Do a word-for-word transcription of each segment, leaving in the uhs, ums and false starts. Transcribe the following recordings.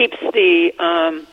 keeps the um,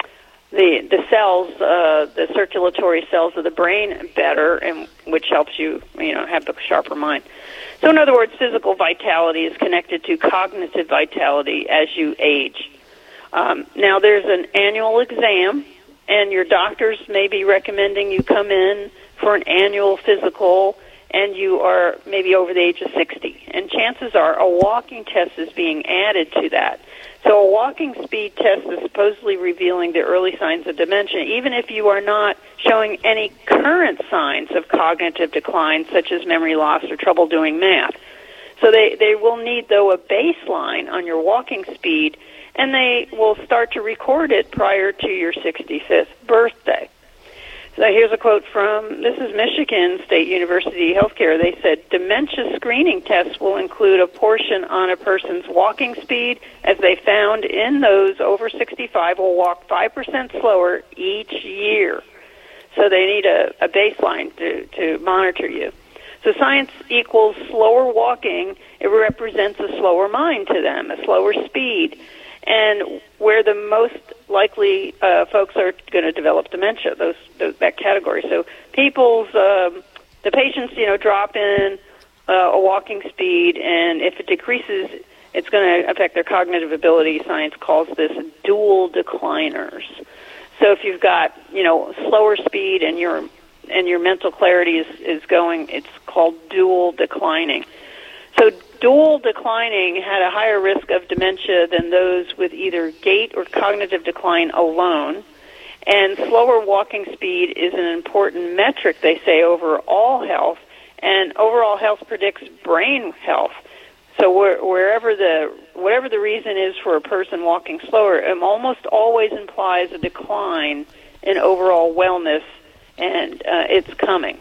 the the cells, uh, the circulatory cells of the brain better, and which helps you, you know, have a sharper mind. So, in other words, physical vitality is connected to cognitive vitality as you age. Um, now, there's an annual exam, and your doctors may be recommending you come in for an annual physical, and you are maybe over the age of sixty. And chances are a walking test is being added to that. So a walking speed test is supposedly revealing the early signs of dementia, even if you are not showing any current signs of cognitive decline, such as memory loss or trouble doing math. So they, they will need, though, a baseline on your walking speed, and they will start to record it prior to your sixty-fifth birthday. So here's a quote from, this is Michigan State University Healthcare. They said, dementia screening tests will include a portion on a person's walking speed, as they found in those over sixty-five will walk five percent slower each year. So they need a, a baseline to, to monitor you. So science equals slower walking. It represents a slower mind to them, a slower speed. And where the most likely uh, folks are going to develop dementia, those, those that category. So people's, um, the patients, you know, drop in uh, a walking speed, and if it decreases, it's going to affect their cognitive ability. Science calls this dual decliners. So if you've got, you know, slower speed and your and your mental clarity is, is going, it's called dual declining. So dual declining had a higher risk of dementia than those with either gait or cognitive decline alone. And slower walking speed is an important metric, they say, over all health. And overall health predicts brain health. So where, wherever the, whatever the reason is for a person walking slower, it almost always implies a decline in overall wellness, and uh, it's coming.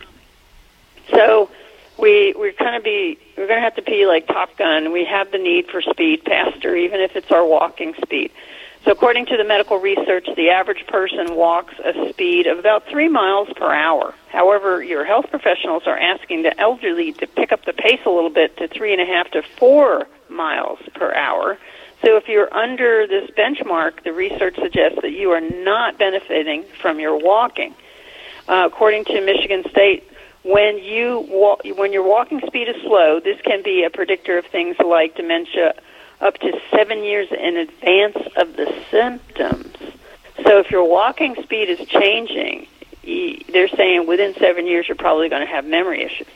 So we we're kind of be we're going to have to be like Top Gun. We have the need for speed faster, even if it's our walking speed. So according to the medical research, the average person walks a speed of about three miles per hour. However, your health professionals are asking the elderly to pick up the pace a little bit to three and a half to four miles per hour. So if you're under this benchmark, the research suggests that you are not benefiting from your walking. Uh, according to Michigan State, when you walk, when your walking speed is slow, this can be a predictor of things like dementia up to seven years in advance of the symptoms. So if your walking speed is changing, they're saying within seven years you're probably going to have memory issues.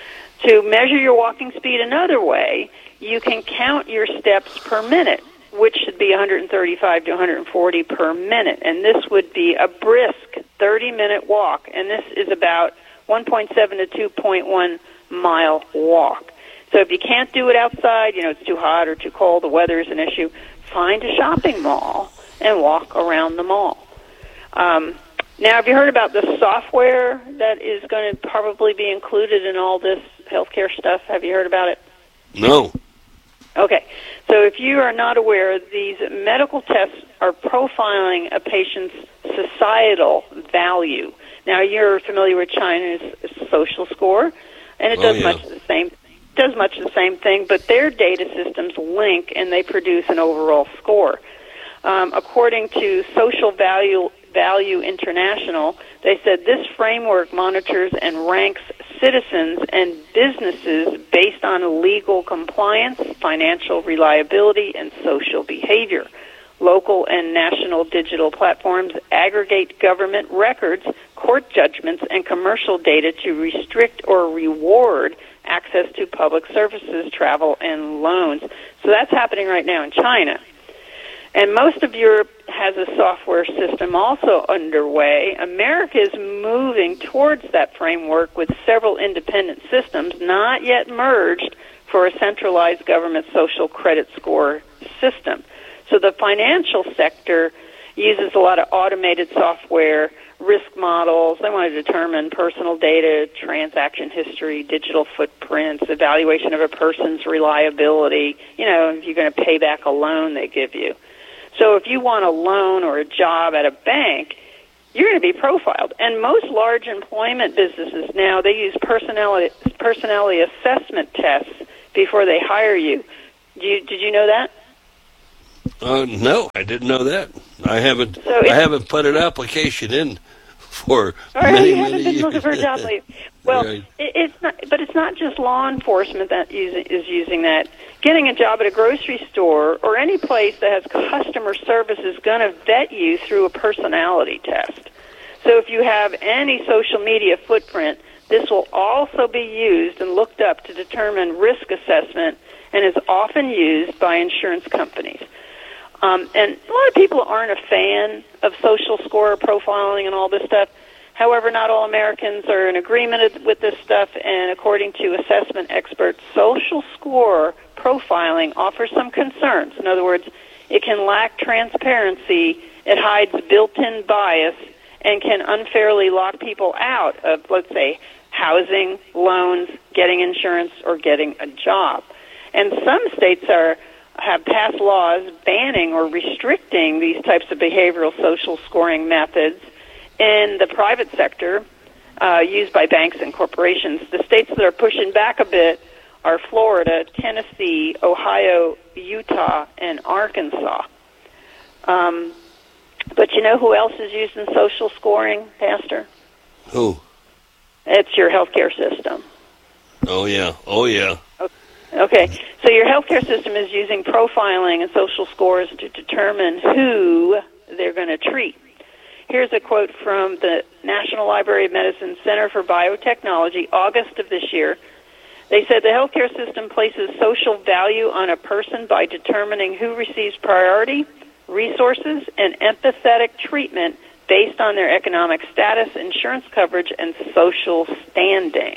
To measure your walking speed another way, you can count your steps per minute, which should be one hundred thirty-five to one hundred forty per minute. And this would be a brisk thirty-minute walk. And this is about one point seven to two point one mile walk. So if you can't do it outside, you know, it's too hot or too cold, the weather is an issue, find a shopping mall and walk around the mall. Um, now, have you heard about the software that is going to probably be included in all this healthcare stuff? Have you heard about it? No. Okay. So if you are not aware, these medical tests are profiling a patient's societal value. Now, you're familiar with China's social score, and it Oh, does yeah. much the same does much the same thing, but their data systems link and they produce an overall score. Um, according to Social Value Value International, they said this framework monitors and ranks citizens and businesses based on legal compliance, financial reliability, and social behavior. Local and national digital platforms aggregate government records, court judgments, and commercial data to restrict or reward access to public services, travel, and loans. So that's happening right now in China. And most of Europe has a software system also underway. America is moving towards that framework with several independent systems not yet merged for a centralized government social credit score system. So the financial sector uses a lot of automated software, risk models. They want to determine personal data, transaction history, digital footprints, evaluation of a person's reliability, you know, if you're going to pay back a loan they give you. So if you want a loan or a job at a bank, you're going to be profiled. And most large employment businesses now, they use personality, personality assessment tests before they hire you. Did you, did you know that? Uh, no, I didn't know that. I haven't. So I haven't put an application in for all right, many, you many haven't been years. looking for a job lately. Well, Right. it, it's not, but it's not just law enforcement that use, is using that. Getting a job at a grocery store or any place that has customer service is going to vet you through a personality test. So if you have any social media footprint, this will also be used and looked up to determine risk assessment and is often used by insurance companies. Um, and a lot of people aren't a fan of social score profiling and all this stuff. However, not all Americans are in agreement with this stuff, and according to assessment experts, social score profiling offers some concerns. In other words, it can lack transparency, it hides built-in bias, and can unfairly lock people out of, let's say, housing, loans, getting insurance, or getting a job. And some states are have passed laws banning or restricting these types of behavioral social scoring methods in the private sector uh, used by banks and corporations. The states that are pushing back a bit are Florida, Tennessee, Ohio, Utah, and Arkansas. Um, but you know who else is using social scoring, Pastor? Who? It's your healthcare system. Oh, yeah. Oh, yeah. Okay, so your healthcare system is using profiling and social scores to determine who they're going to treat. Here's a quote from the National Library of Medicine Center for Biotechnology, August of this year. They said the healthcare system places social value on a person by determining who receives priority, resources, and empathetic treatment based on their economic status, insurance coverage, and social standing.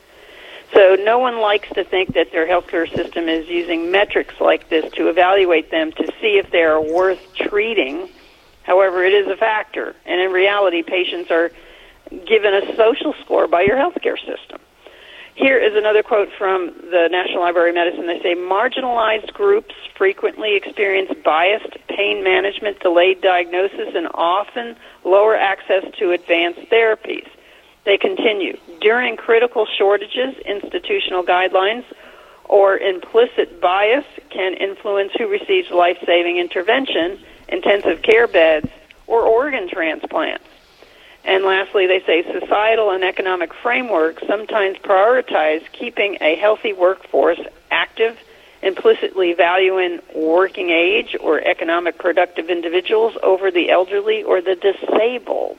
So no one likes to think that their healthcare system is using metrics like this to evaluate them to see if they are worth treating. However, it is a factor, and in reality, patients are given a social score by your healthcare system. Here is another quote from the National Library of Medicine. They say, marginalized groups frequently experience biased pain management, delayed diagnosis, and often lower access to advanced therapies. They continue, during critical shortages, institutional guidelines or implicit bias can influence who receives life-saving intervention, intensive care beds, or organ transplants. And lastly, they say societal and economic frameworks sometimes prioritize keeping a healthy workforce active, implicitly valuing working age or economic productive individuals over the elderly or the disabled.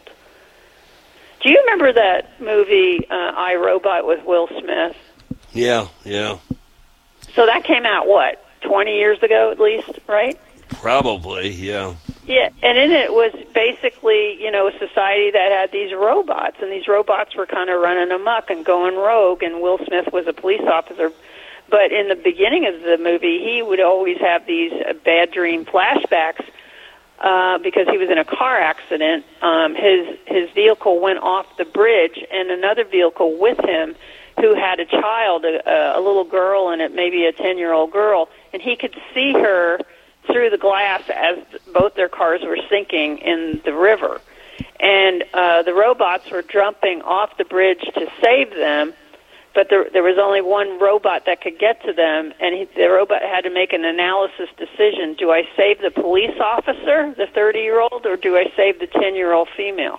Do you remember that movie, uh, I, Robot, with Will Smith? Yeah, yeah. So that came out, what, twenty years ago at least, right? Probably, yeah. Yeah, and in it was basically, you know, a society that had these robots, and these robots were kind of running amok and going rogue, and Will Smith was a police officer. But in the beginning of the movie, he would always have these uh, bad dream flashbacks uh, because he was in a car accident. Um, his his vehicle went off the bridge, and another vehicle with him who had a child, a, a little girl, and it maybe a ten-year-old girl, and he could see her through the glass as both their cars were sinking in the river. And uh, the robots were jumping off the bridge to save them, but there, there was only one robot that could get to them, and he, the robot had to make an analysis decision. Do I save the police officer, the thirty-year-old, or do I save the ten-year-old female?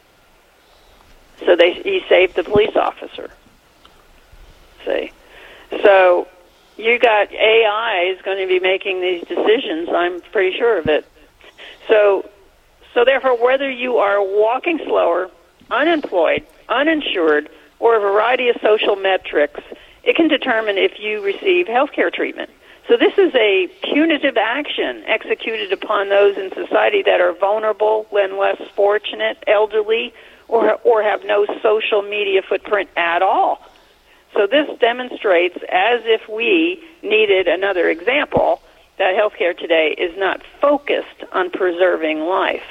So they, he saved the police officer. See? So you got A I is going to be making these decisions, I'm pretty sure of it. So, so therefore, whether you are walking slower, unemployed, uninsured, or a variety of social metrics, it can determine if you receive health care treatment. So this is a punitive action executed upon those in society that are vulnerable and less fortunate, elderly, or, or have no social media footprint at all. So this demonstrates, as if we needed another example, that healthcare today is not focused on preserving life.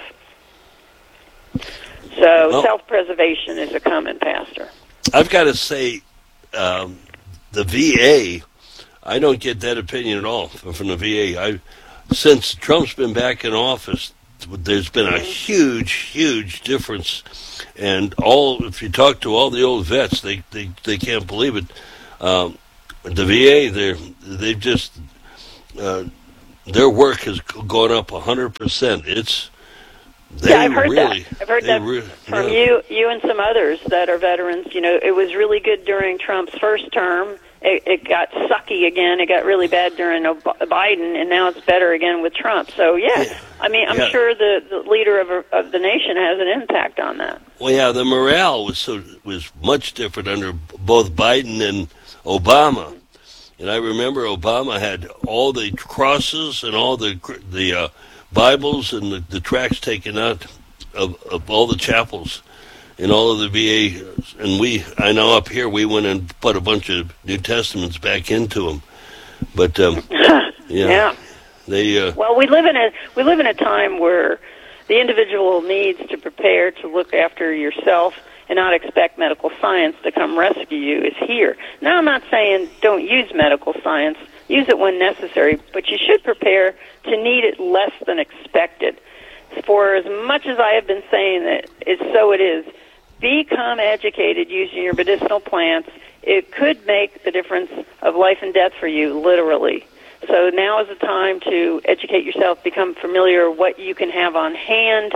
So well, self-preservation is a common, Pastor. I've got to say, um, the V A, I don't get that opinion at all from the V A. I, since Trump's been back in office, there's been a huge, huge difference. And all, if you talk to all the old vets, they, they, they can't believe it. Um, the V A, they're, they've just uh, their work has gone up a hundred percent. It's they yeah, I've heard really, that. I've heard that re- from yeah. you, you and some others that are veterans. You know, it was really good during Trump's first term. It, it got sucky again. It got really bad during Ob- Biden, and now it's better again with Trump. So, yeah, yeah. I mean, I'm yeah. sure the, the leader of, of the nation has an impact on that. Well, yeah, the morale was so was much different under both Biden and Obama. And I remember Obama had all the crosses and all the the uh, Bibles and the, the tracts taken out of, of all the chapels in all of the V A. And we, I know up here, we went and put a bunch of New Testaments back into them. But um, yeah, yeah, they. Uh, well, we live in a we live in a time where the individual needs to prepare to look after yourself and not expect medical science to come rescue you is here. Now, I'm not saying don't use medical science. Use it when necessary, but you should prepare to need it less than expected. For as much as I have been saying that it's so it is, become educated using your medicinal plants. It could make the difference of life and death for you, literally. So now is the time to educate yourself, become familiar with what you can have on hand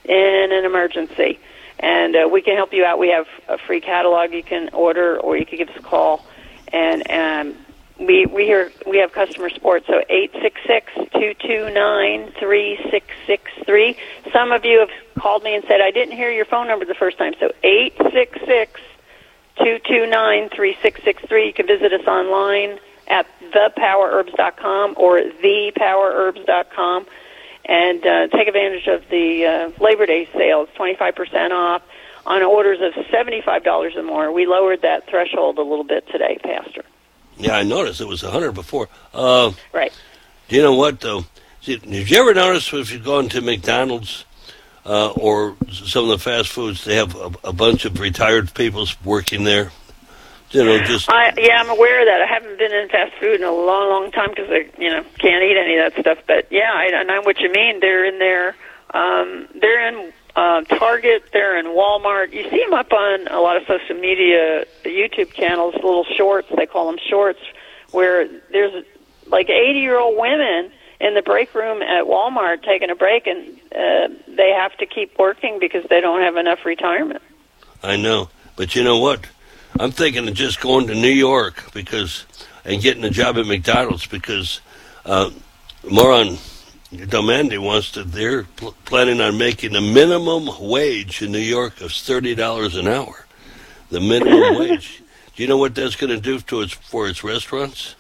in an emergency. And uh, we can help you out. We have a free catalog you can order, or you can give us a call. And um, we we hear we have customer support. So eight six six, two two nine, three six six three. Some of you have called me and said, I didn't hear your phone number the first time. So eight six six, two two nine, three six six three. You can visit us online at the power herbs dot com or the power herbs dot com. And uh, take advantage of the uh, Labor Day sales, twenty-five percent off on orders of seventy-five dollars or more. We lowered that threshold a little bit today, Pastor. Yeah, I noticed it was one hundred before. Uh, right. Do you know what, though? Did you ever notice if you've gone to McDonald's uh, or some of the fast foods, they have a, a bunch of retired people working there? You know, just I, yeah, I'm aware of that. I haven't been in fast food in a long, long time because I, you know, can't eat any of that stuff. But yeah, I, I know what you mean. They're in there. Um, they're in uh, Target. They're in Walmart. You see them up on a lot of social media, YouTube channels, little shorts. They call them shorts, where there's like eighty-year-old women in the break room at Walmart taking a break, and uh, they have to keep working because they don't have enough retirement. I know, but you know what? I'm thinking of just going to New York because and getting a job at McDonald's because uh, Moron Domandi wants to. They're pl- planning on making a minimum wage in New York of thirty dollars an hour. The minimum wage. Do you know what that's going to do to its for its restaurants?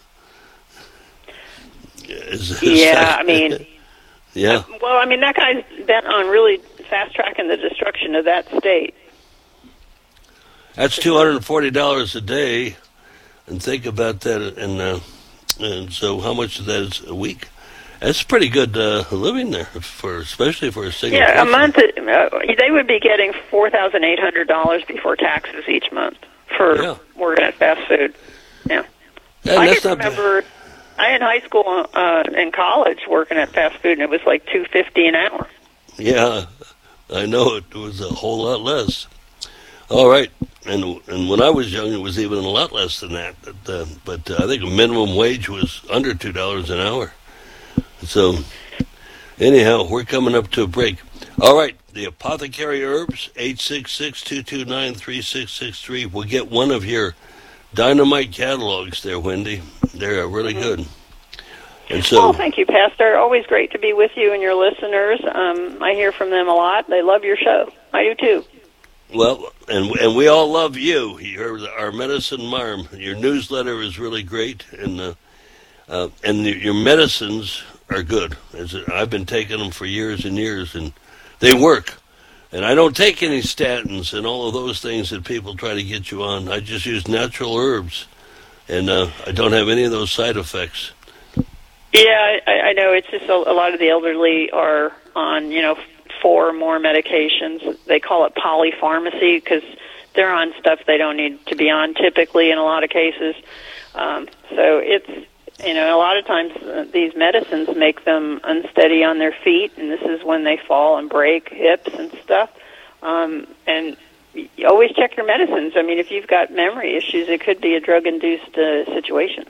Is, is yeah, that, I mean, yeah. Uh, well, I mean that guy's bent on really fast tracking the destruction of that state. That's two hundred and forty dollars a day, and think about that. And uh, and so, how much of that is a week? That's pretty good uh, living there, for especially for a single. Yeah, person. a month. Uh, they would be getting four thousand eight hundred dollars before taxes each month for yeah. working at fast food. Yeah, yeah I that's can not remember. Bad. I had high school uh, and college working at fast food, and it was like two fifty an hour. Yeah, I know it was a whole lot less. All right. And and when I was young, it was even a lot less than that. But, uh, but uh, I think a minimum wage was under two dollars an hour. So, anyhow, we're coming up to a break. All right, the Apothecary Herbs, eight six six, two two nine, three six six three. We'll get one of your dynamite catalogs there, Wendy. They're really good. And so, oh, thank you, Pastor. Always great to be with you and your listeners. Um, I hear from them a lot. They love your show. I do, too. Well, and and we all love you. You're our medicine marm. Your newsletter is really great, and uh, uh, and your medicines are good. As I've been taking them for years and years, and they work. And I don't take any statins and all of those things that people try to get you on. I just use natural herbs, and uh, I don't have any of those side effects. Yeah, I, I know. It's just a, a lot of the elderly are on, you know, four or more medications. They call it polypharmacy because they're on stuff they don't need to be on typically in a lot of cases. Um, so it's, you know, a lot of times uh, these medicines make them unsteady on their feet, and this is when they fall and break hips and stuff. Um, and you always check your medicines. I mean, if you've got memory issues, it could be a drug-induced uh, situation.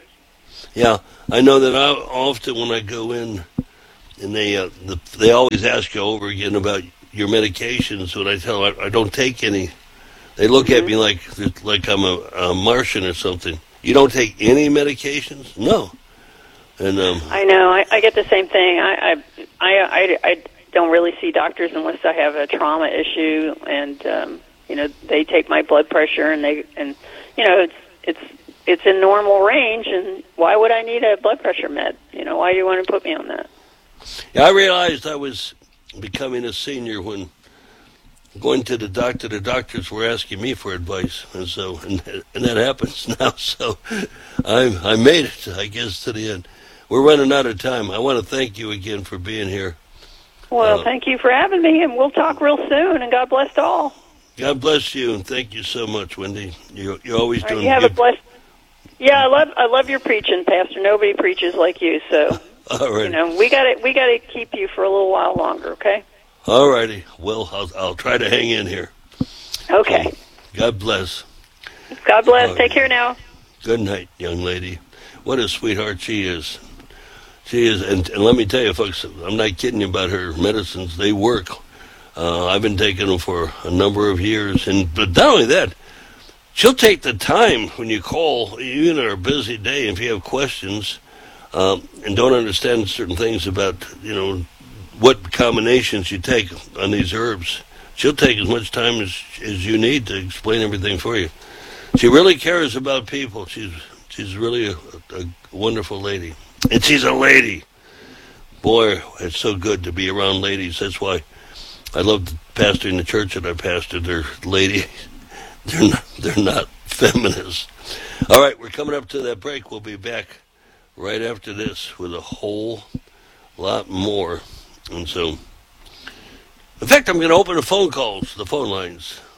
Yeah, I know that I often when I go in, and they uh, the, they always ask you over again about your medications. When I tell them I, I don't take any, they look Mm-hmm. at me like like I'm a, a Martian or something. You don't take any medications? No. And um, I know. I, I get the same thing. I, I I I I don't really see doctors unless I have a trauma issue, and um, you know they take my blood pressure, and they and you know it's it's it's in normal range, and why would I need a blood pressure med? You know, why do you want to put me on that? yeah, I realized I was becoming a senior when going to the doctor. The doctors were asking me for advice, and so and, and that happens now. So I I made it, I guess, to the end. We're running out of time. I want to thank you again for being here. Well, Uh, thank you for having me, and we'll talk real soon. And God bless all. God bless you, and thank you so much, Wendy. You're, you're always All right, doing you have a good. blessed. Yeah, I love I love your preaching, Pastor. Nobody preaches like you, so All right. you know we got to we got to keep you for a little while longer, okay? All righty. Well, I'll, I'll try to hang in here. Okay. God bless. God bless. All Take right. care now. Good night, young lady. What a sweetheart she is. She is, and, and let me tell you, folks, I'm not kidding you about her medicines. They work. Uh, I've been taking them for a number of years, and but not only that, she'll take the time when you call, even on a busy day, if you have questions um, and don't understand certain things about, you know, what combinations you take on these herbs. She'll take as much time as as you need to explain everything for you. She really cares about people. She's she's really a, a wonderful lady. And she's a lady. Boy, it's so good to be around ladies. That's why I love pastoring the church that I pastored. They're ladies. They're not, they're not feminists. All right, we're coming up to that break. We'll be back right after this with a whole lot more. And so, in fact, I'm going to open the phone calls, the phone lines.